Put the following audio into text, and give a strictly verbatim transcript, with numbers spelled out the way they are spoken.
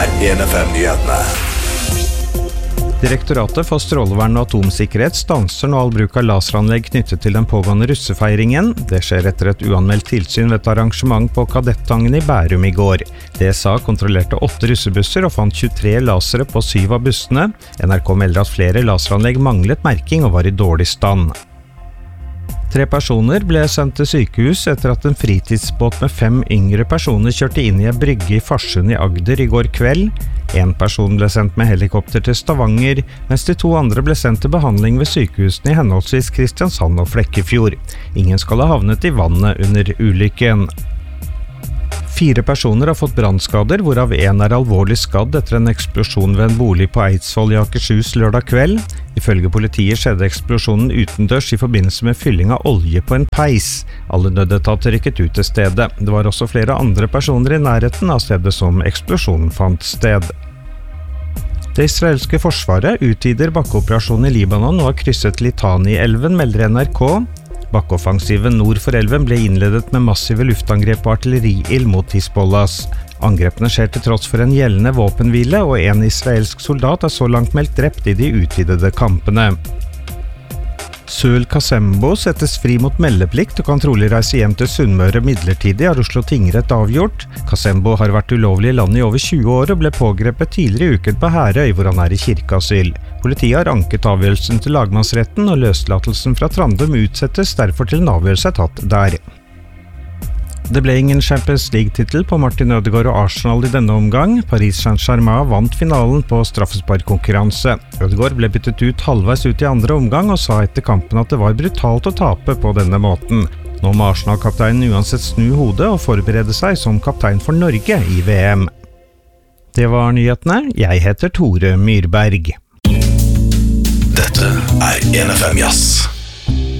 er en F M-nyhetene. Direktoratet for strålevern og atomsikkerhet stanser nå all bruk av laseranlegg knyttet til den pågående russefeiringen. Det skjer etter et uanmeldt tilsyn ved et arrangement på Kadettangen i Bærum i går. D S A kontrollerte åtte russebusser og fant tjuetre lasere på syv av bussene. N R K melder at flere laseranlegg manglet merking og var i dårlig stand. Tre personer ble sendt til sykehus etter at en fritidsbåt med fem yngre personer kjørte inn i en brygge i Farsund i Agder i går kveld. En person ble sendt med helikopter til Stavanger, mens de to andre ble sendt til behandling ved sykehusene i henholdsvis Kristiansand og Flekkefjord. Ingen skal ha havnet i vannet under ulykken. Fire personer har fått brannskader, hvorav en er alvorlig skadd etter en eksplosjon ved en bolig på Eidsvoll i Akershus lørdag kveld. Ifølge politiet skjedde eksplosjonen utendørs i forbindelse med fylling av olje på en peis. Alle nødetater rykket ut til stedet. Det var også flere andre personer i nærheten av stedet som eksplosjonen fant sted. Det israelske forsvaret utvider bakkeoperasjonen i Libanon og har krysset Litani-elven, melder N R K. Bakkeoffensiven nord for elven ble innledet med massive luftangrep og artilleriild mot Hizbollahs. Angrepene skjer til tross for en gjeldende våpenhvile, og en israelsk soldat er så langt meldt drept i de utvidede kampene. Suel Kasembo settes fri mot meldeplikt og kan trolig reise hjem til Sunnmøre midlertidig, har Oslo tingrett avgjort. Kasembo har vært ulovlig i landet i over tjue år og ble pågrepet tidligere i uken på Herøy, hvor han er i kirkeasyl. Politiet har anket avgjørelsen til lagmannsretten, og løslatelsen fra Trandum utsettes derfor til en avgjørelse er tatt der. Det ble ingen Champions League-titel på Martin Ødegaard og Arsenal i denne omgang. Paris Saint-Germain vant finalen på straffesparkkonkurranse. Ødegaard ble byttet ut halvveis ut i andre omgang og sa etter kampen at det var brutalt å tape på denne måten. Nå må Arsenal-kapteinen uansett snu hodet og forberede seg som kaptein for Norge i V M. Det var nyhetene. Jeg heter Tore Myrberg. Dette er en F M Jazz.